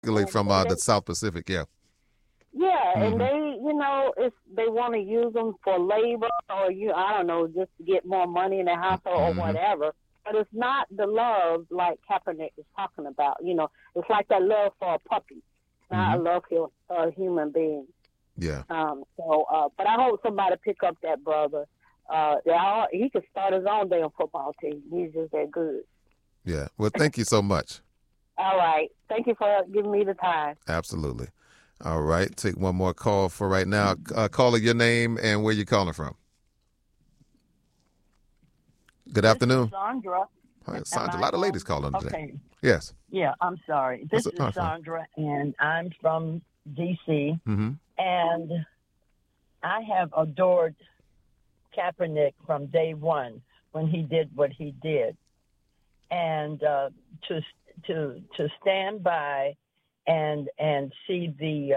particularly and from and the they South Pacific. Yeah. yeah, and Hmm. if they want to use them for labor or I don't know, just to get more money in the household or Hmm. whatever. But it's not the love like Kaepernick is talking about. It's like that love for a puppy, not Hmm. a love for a human being. Yeah. But I hope somebody pick up that brother. He could start his own damn football team. He's just that good. Yeah. Well, thank you so much. All right. Thank you for giving me the time. Absolutely. All right. Take one more call for right now. Caller, your name and where you calling from. Good This is afternoon. Sandra. All right, Am Sandra, a I lot of ladies on? calling today. Okay. Yes. Yeah, I'm sorry. This is That's fine. Sandra, and I'm from D.C., Mm-hmm. and I have adored Kaepernick from day one when he did what he did. And to stand by and see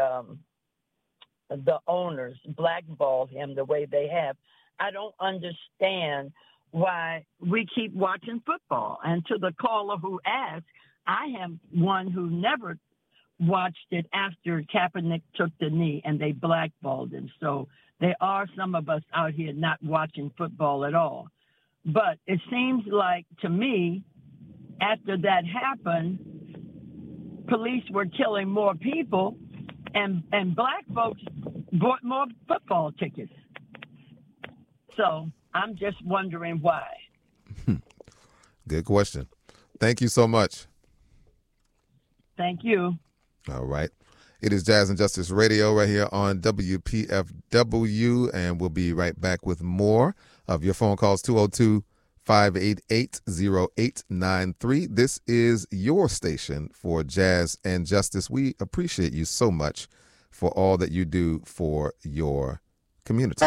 the owners blackball him the way they have, I don't understand why we keep watching football. And to the caller who asked, I am one who never watched it after Kaepernick took the knee and they blackballed him. So there are some of us out here not watching football at all. But it seems like, to me, after that happened, police were killing more people and black folks bought more football tickets. So I'm just wondering why. Good question. Thank you so much. Thank you. All right. It is Jazz and Justice Radio right here on WPFW, and we'll be right back with more of your phone calls, 202-588-0893. This is your station for Jazz and Justice. We appreciate you so much for all that you do for your community.